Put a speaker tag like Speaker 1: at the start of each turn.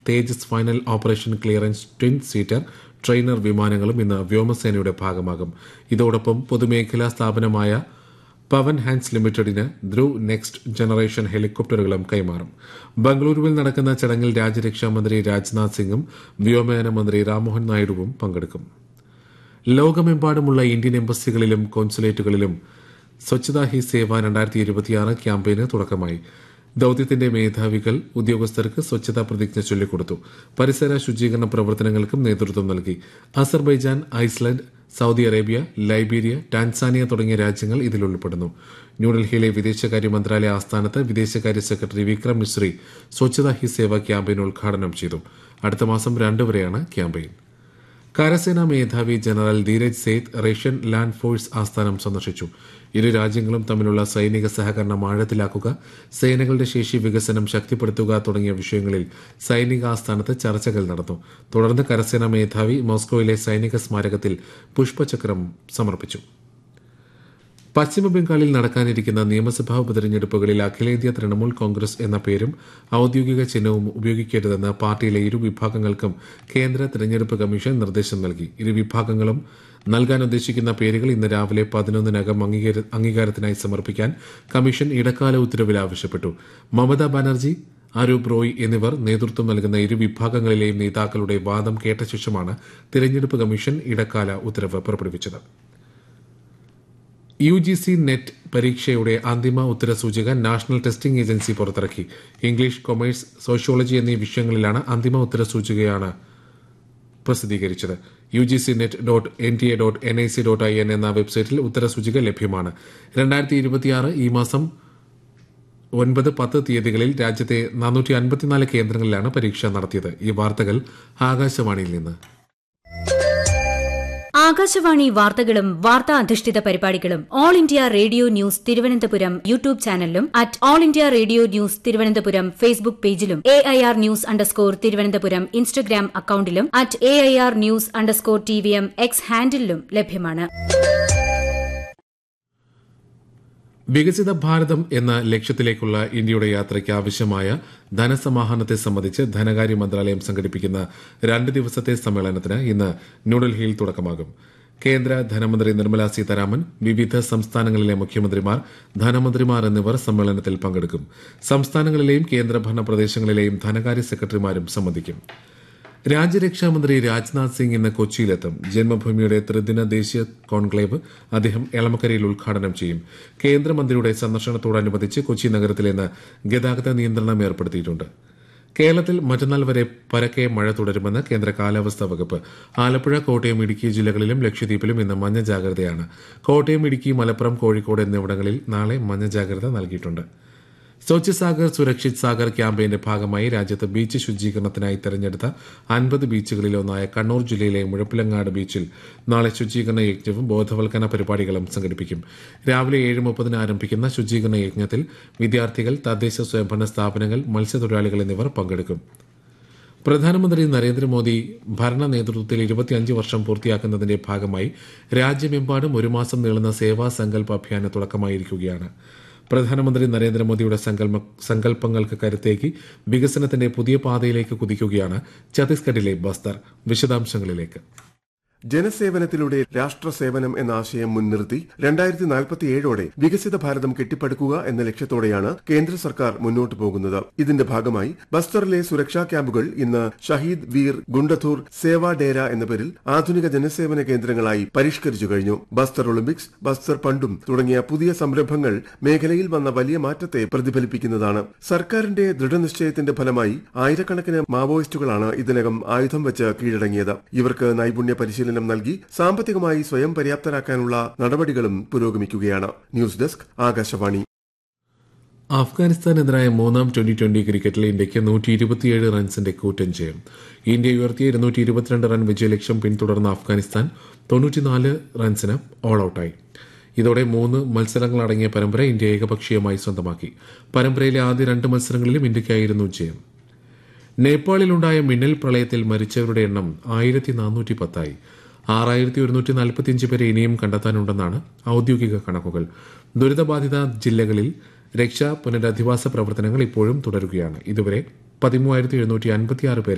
Speaker 1: തേജസ് final operation clearance twin seater trainer വിമാനങ്ങളും ഇന്ന് വ്യോമസേനയുടെ ഭാഗമാകും. ഇതോടൊപ്പം പൊതുമേഖലാ സ്ഥാപനമായ പവൻ ഹാൻഡ്സ് ലിമിറ്റഡിന് ധ്രുവ് നെക്സ്റ്റ് ജനറേഷൻ ഹെലികോപ്റ്ററുകളും കൈമാറും. ബംഗളൂരുവിൽ നടക്കുന്ന ചടങ്ങിൽ രാജ്യരക്ഷാമന്ത്രി രാജ്നാഥ് സിംഗും വ്യോമയാന മന്ത്രി രാംമോഹൻ നായിഡുവും പങ്കെടുക്കും. ലോകമെമ്പാടുമുള്ള ഇന്ത്യൻ എംബസികളിലും കോൺസുലേറ്റുകളിലും സ്വച്ഛതാ ഹി സേവ 2026 ക്യാമ്പയിന് തുടക്കമായി. ദൌത്യത്തിന്റെ മേധാവികൾ ഉദ്യോഗസ്ഥർക്ക് സ്വച്ഛതാ പ്രതിജ്ഞ ചൊല്ലിക്കൊടുത്തു. പരിസര ശുചീകരണ പ്രവർത്തനങ്ങൾക്കും നേതൃത്വം നൽകി. Azerbaijan, Iceland, Saudi Arabia, Liberia, Tanzania തുടങ്ങിയ രാജ്യങ്ങൾ ഇതിൽ ഉൾപ്പെടുന്നു. ന്യൂഡൽഹിയിലെ വിദേശകാര്യ മന്ത്രാലയ ആസ്ഥാനത്ത് വിദേശകാര്യ സെക്രട്ടറി വിക്രം മിശ്രി സ്വച്ഛതാ ഹി സേവ ക്യാമ്പയിൻ ഉദ്ഘാടനം ചെയ്തു. അടുത്ത മാസം 2 വരെയാണ് ക്യാമ്പയിൻ. കരസേനാ മേധാവി general Dheeraj Seth Russian land force ആസ്ഥാനം സന്ദർശിച്ചു. ഇരു രാജ്യങ്ങളും തമ്മിലുള്ള സൈനിക സഹകരണം ആഴത്തിലാക്കുക, സേനകളുടെ ശേഷി വികസനം ശക്തിപ്പെടുത്തുക തുടങ്ങിയ വിഷയങ്ങളിൽ സൈനിക ആസ്ഥാനത്ത് ചർച്ചകൾ നടന്നു. തുടർന്ന് കരസേനാ മേധാവി മോസ്കോയിലെ സൈനിക സ്മാരകത്തിൽ പുഷ്പചക്രം സമർപ്പിച്ചു. പശ്ചിമബംഗാളിൽ നടക്കാനിരിക്കുന്ന നിയമസഭാ ഉപതെരഞ്ഞെടുപ്പുകളിൽ അഖിലേന്ത്യാ തൃണമൂൽ കോൺഗ്രസ് എന്ന പേരും ഔദ്യോഗിക ചിഹ്നവും ഉപയോഗിക്കരുതെന്ന് പാർട്ടിയിലെ ഇരു വിഭാഗങ്ങൾക്കും കേന്ദ്ര തെരഞ്ഞെടുപ്പ് കമ്മീഷൻ നിർദ്ദേശം നൽകി. ഇരു വിഭാഗങ്ങളും നൽകാൻ ഉദ്ദേശിക്കുന്ന പേരുകൾ ഇന്ന് രാവിലെ 11-നകം അംഗീകാരത്തിനായി സമർപ്പിക്കാൻ കമ്മീഷൻ ഇടക്കാല ഉത്തരവിൽ ആവശ്യപ്പെട്ടു. മമതാ ബാനർജി, അരൂപ് റോയ് എന്നിവർ നേതൃത്വം നൽകുന്ന ഇരു വിഭാഗങ്ങളിലെയും നേതാക്കളുടെ വാദം കേട്ട ശേഷമാണ് തിരഞ്ഞെടുപ്പ് കമ്മീഷൻ ഇടക്കാല ഉത്തരവ് പുറപ്പെടുവിച്ചത്. UGC നെറ്റ് പരീക്ഷയുടെ അന്തിമ ഉത്തരസൂചിക നാഷണൽ ടെസ്റ്റിംഗ് ഏജൻസി പുറത്തിറക്കി. ഇംഗ്ലീഷ്, കൊമേഴ്സ്, സോഷ്യോളജി എന്നീ വിഷയങ്ങളിലാണ് അന്തിമ ഉത്തരസൂചികയാണ് പ്രസിദ്ധീകരിച്ചത്. UGCnet.nta.nic.in എന്ന വെബ്സൈറ്റിൽ ഉത്തരസൂചിക ലഭ്യമാണ്. 2026 ഈ മാസം 9-10 തീയതികളിൽ രാജ്യത്തെ 454 കേന്ദ്രങ്ങളിലാണ് പരീക്ഷ നടത്തിയത്. ഈ വാർത്തകൾ ആകാശവാണിയിൽ നിന്ന്.
Speaker 2: ആകാശവാണി വാർത്തകളും വാർത്താ അധിഷ്ഠിത പരിപാടികളും all India radio news Thiruvananthapuram YouTube ചാനലിലും all India radio news Thiruvananthapuram Facebook പേജിലും AIR ന്യൂസ് _തിരുവനന്തപുരം ഇൻസ്റ്റഗ്രാം അക്കൌണ്ടിലും AIR ന്യൂസ് _TVM എക്സ് ഹാൻഡിലും ലഭ്യമാണ്.
Speaker 1: വികസിത ഭാരതം എന്ന ലക്ഷ്യത്തിലേക്കുള്ള ഇന്ത്യയുടെ യാത്രയ്ക്ക് ആവശ്യമായ ധനസമാഹരണത്തെ സംബന്ധിച്ച് ധനകാര്യ മന്ത്രാലയം സംഘടിപ്പിക്കുന്ന 2 ദിവസത്തെ സമ്മേളനത്തിന് ഇന്ന് ന്യൂഡൽഹിയിൽ തുടക്കമാകും. കേന്ദ്ര ധനമന്ത്രി നിർമ്മലാ സീതാരാമൻ, വിവിധ സംസ്ഥാനങ്ങളിലെ മുഖ്യമന്ത്രിമാർ, ധനമന്ത്രിമാർ എന്നിവർ സമ്മേളനത്തിൽ പങ്കെടുക്കും. സംസ്ഥാനങ്ങളിലെയും കേന്ദ്രഭരണ പ്രദേശങ്ങളിലെയും ധനകാര്യ സെക്രട്ടറിമാരും സംബന്ധിക്കും. രാജ്യരക്ഷാമന്ത്രി രാജ്നാഥ് സിംഗ് ഇന്ന് കൊച്ചിയിലെത്തും. ജന്മഭൂമിയുടെ ത്രിദിന ദേശീയ കോൺക്ലേവ് അദ്ദേഹം എളമക്കരയിൽ ഉദ്ഘാടനം ചെയ്യും. കേന്ദ്രമന്ത്രിയുടെ സന്ദർശനത്തോടനുബന്ധിച്ച് കൊച്ചി നഗരത്തിൽ ഇന്ന് ഗതാഗത നിയന്ത്രണം ഏർപ്പെടുത്തിയിട്ടുണ്ട്. കേരളത്തിൽ മറ്റന്നാൾ വരെ പരക്കെ മഴ തുടരുമെന്ന് കേന്ദ്ര കാലാവസ്ഥാ വകുപ്പ്. ആലപ്പുഴ, കോട്ടയം, ഇടുക്കി ജില്ലകളിലും ലക്ഷദ്വീപിലും ഇന്ന് മഞ്ഞ ജാഗ്രതയാണ്. കോട്ടയം, ഇടുക്കി, മലപ്പുറം, കോഴിക്കോട് എന്നിവിടങ്ങളിൽ നാളെ മഞ്ഞ ജാഗ്രത നൽകിയിട്ടുണ്ട്. സ്വച്ഛ് സാഗർ സുരക്ഷിത് സാഗർ ക്യാമ്പയിന്റെ ഭാഗമായി രാജ്യത്ത് ബീച്ച് ശുചീകരണത്തിനായി തെരഞ്ഞെടുത്ത 50 ബീച്ചുകളിലൊന്നായ കണ്ണൂർ ജില്ലയിലെ മുഴപ്പിലങ്ങാട് ബീച്ചിൽ നാളെ ശുചീകരണ യജ്ഞവും ബോധവൽക്കരണ പരിപാടികളും സംഘടിപ്പിക്കും. രാവിലെ 7:30 ആരംഭിക്കുന്ന ശുചീകരണ യജ്ഞത്തിൽ വിദ്യാർത്ഥികൾ, തദ്ദേശ സ്വയംഭരണ സ്ഥാപനങ്ങൾ, മത്സ്യത്തൊഴിലാളികൾ എന്നിവർ പങ്കെടുക്കും. പ്രധാനമന്ത്രി നരേന്ദ്രമോദി ഭരണ നേതൃത്വത്തിൽ 25 വർഷം പൂർത്തിയാക്കുന്നതിന്റെ ഭാഗമായി രാജ്യമെമ്പാടും 1 മാസം നീളുന്ന സേവാ സങ്കൽപ് അഭിയാന് തുടക്കമായിരിക്കുകയാണ്. പ്രധാനമന്ത്രി നരേന്ദ്രമോദിയുടെ സങ്കല്പങ്ങൾക്ക് കരുത്തേക്ക് വികസനത്തിന്റെ പുതിയ പാതയിലേക്ക് കുതിക്കുകയാണ് ഛത്തീസ്ഗഡിലെ ബസ്തർ. വിശദാംശങ്ങളിലേക്ക്.
Speaker 3: ജനസേവനത്തിലൂടെ രാഷ്ട്രസേവനം എന്ന ആശയം മുൻനിർത്തി 2047ഓടെ വികസിത ഭാരതം കെട്ടിപ്പടുക്കുക എന്ന ലക്ഷ്യത്തോടെയാണ് കേന്ദ്ര സർക്കാർ മുന്നോട്ടു പോകുന്നത്. ഇതിന്റെ ഭാഗമായി ബസ്തറിലെ സുരക്ഷാ ക്യാമ്പുകൾ ഇന്ന് ഷഹീദ് വീർ ഗുണ്ടഥൂർ സേവാ ഡേര എന്ന പേരിൽ ആധുനിക ജനസേവന കേന്ദ്രങ്ങളായി പരിഷ്കരിച്ചു കഴിഞ്ഞു. ബസ്തർ ഒളിമ്പിക്സ്, ബസ്തർ പണ്ടും തുടങ്ങിയ പുതിയ സംരംഭങ്ങൾ മേഖലയിൽ വന്ന വലിയ മാറ്റത്തെ പ്രതിഫലിപ്പിക്കുന്നതാണ്. സർക്കാരിന്റെ ദൃഢനിശ്ചയത്തിന്റെ ഫലമായി ആയിരക്കണക്കിന് മാവോയിസ്റ്റുകളാണ് ഇതിനകം ആയുധം വെച്ച് കീഴടങ്ങിയത്. ഇവർക്ക് നൈപുണ്യ പരിശീലനം നൽകി സാമ്പത്തികമായി സ്വയം പര്യാപ്തരാക്കാനുള്ള നടപടികളും പുരോഗമിക്കുകയാണ്. News desk, Akashvani.
Speaker 1: അഫ്ഗാനിസ്ഥാനെതിരായ 3ാം T20 ക്രിക്കറ്റിൽ ഇന്ത്യയ്ക്ക് 127 റൺസിന്റെ കൂറ്റൻ ജയം. ഇന്ത്യ ഉയർത്തിയ 222 റൺ വിജയലക്ഷ്യം പിന്തുടർന്ന അഫ്ഗാനിസ്ഥാൻ 94 റൺസിന് ഓൾ ഔട്ടായി. ഇതോടെ 3 മത്സരങ്ങളടങ്ങിയ പരമ്പര ഇന്ത്യ ഏകപക്ഷീയമായി സ്വന്തമാക്കി. പരമ്പരയിലെ ആദ്യ 2 മത്സരങ്ങളിലും ഇന്ത്യയ്ക്കായിരുന്നു ജയം. നേപ്പാളിലുണ്ടായ മിന്നൽ പ്രളയത്തിൽ മരിച്ചവരുടെ എണ്ണം 1410 6145 പേരെ ഇനിയും കണ്ടെത്താനുണ്ടെന്നാണ് ഔദ്യോഗിക കണക്കുകൾ. ദുരിതബാധിത ജില്ലകളിൽ രക്ഷാ പുനരധിവാസ പ്രവർത്തനങ്ങൾ ഇപ്പോഴും തുടരുകയാണ്. ഇതുവരെ 13,756 പേരെ